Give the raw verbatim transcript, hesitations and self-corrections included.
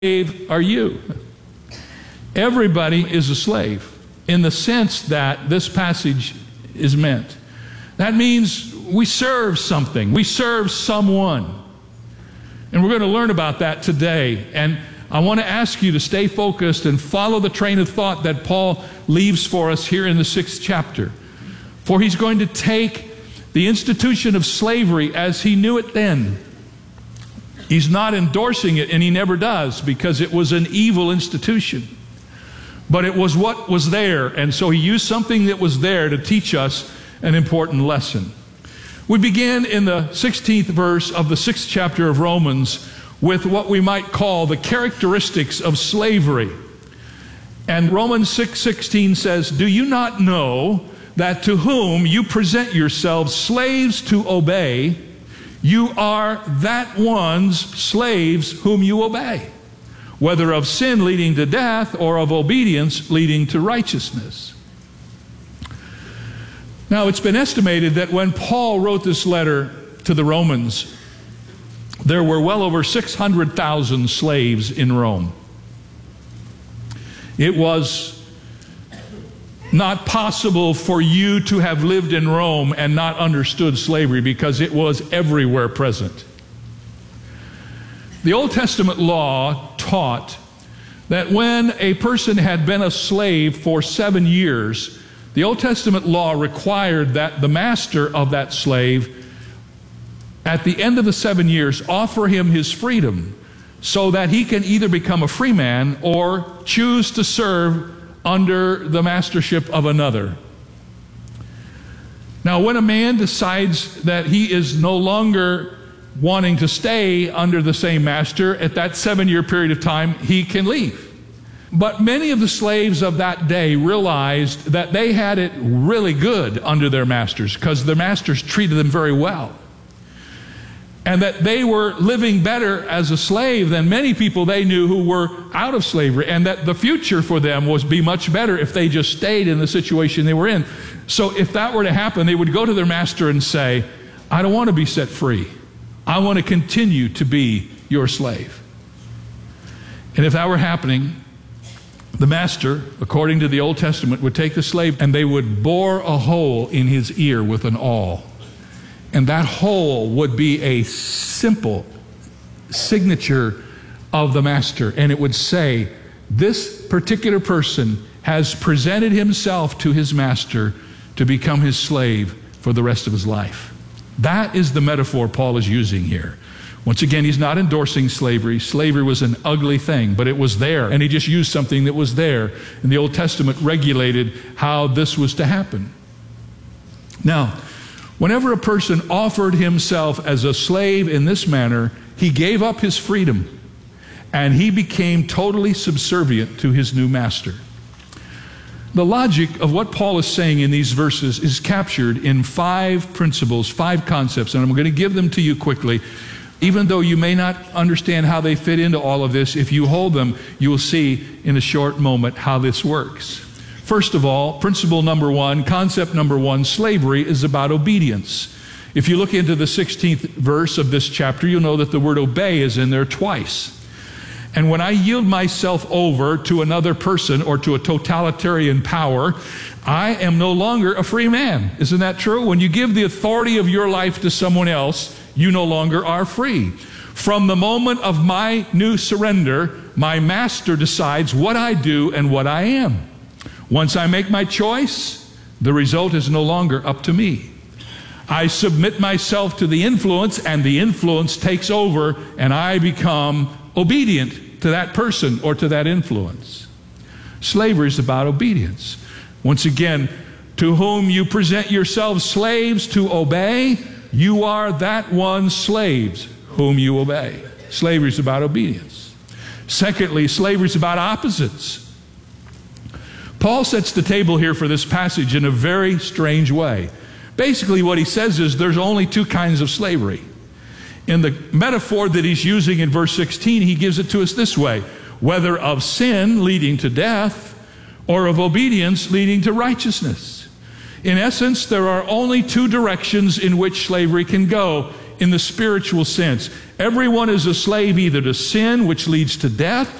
slave are you? Everybody is a slave in the sense that this passage is meant. That means we serve something. We serve someone. And we're going to learn about that today. And I want to ask you to stay focused and follow the train of thought that Paul leaves for us here in the sixth chapter. For he's going to take the institution of slavery as he knew it then. He's not endorsing it, and he never does, because it was an evil institution. But it was what was there, and so he used something that was there to teach us an important lesson. We begin in the sixteenth verse of the sixth chapter of Romans with what we might call the characteristics of slavery. And Romans six sixteen says, "Do you not know that to whom you present yourselves slaves to obey, you are that one's slaves whom you obey, whether of sin leading to death or of obedience leading to righteousness." Now, it's been estimated that when Paul wrote this letter to the Romans, there were well over six hundred thousand slaves in Rome. It was not possible for you to have lived in Rome and not understood slavery, because it was everywhere present. The Old Testament law taught that when a person had been a slave for seven years, the Old Testament law required that the master of that slave, at the end of the seven years, offer him his freedom so that he can either become a free man or choose to serve under the mastership of another. Now, when a man decides that he is no longer wanting to stay under the same master, at that seven-year period of time, he can leave. But many of the slaves of that day realized that they had it really good under their masters, because their masters treated them very well, and that they were living better as a slave than many people they knew who were out of slavery, and that the future for them was be much better if they just stayed in the situation they were in. So if that were to happen, they would go to their master and say, "I don't want to be set free. I want to continue to be your slave." And if that were happening, the master, according to the Old Testament, would take the slave and they would bore a hole in his ear with an awl. And that hole would be a simple signature of the master. And it would say, this particular person has presented himself to his master to become his slave for the rest of his life. That is the metaphor Paul is using here. Once again, he's not endorsing slavery. Slavery was an ugly thing, but it was there. And he just used something that was there. And the Old Testament regulated how this was to happen. Now, whenever a person offered himself as a slave in this manner, he gave up his freedom and he became totally subservient to his new master. The logic of what Paul is saying in these verses is captured in five principles, five concepts, and I'm going to give them to you quickly. Even though you may not understand how they fit into all of this, if you hold them, you will see in a short moment how this works. First of all, principle number one, concept number one, slavery is about obedience. If you look into the sixteenth verse of this chapter, you'll know that the word obey is in there twice. And when I yield myself over to another person or to a totalitarian power, I am no longer a free man. Isn't that true? When you give the authority of your life to someone else, you no longer are free. From the moment of my new surrender, my master decides what I do and what I am. Once I make my choice, the result is no longer up to me. I submit myself to the influence, and the influence takes over, and I become obedient to that person or to that influence. Slavery is about obedience. Once again, to whom you present yourselves slaves to obey, you are that one's slaves whom you obey. Slavery is about obedience. Secondly, slavery is about opposites. Paul sets the table here for this passage in a very strange way. Basically, what he says is there's only two kinds of slavery. In the metaphor that he's using in verse sixteen, he gives it to us this way: whether of sin leading to death or of obedience leading to righteousness. In essence, there are only two directions in which slavery can go. in the spiritual sense. Everyone is a slave either to sin, which leads to death,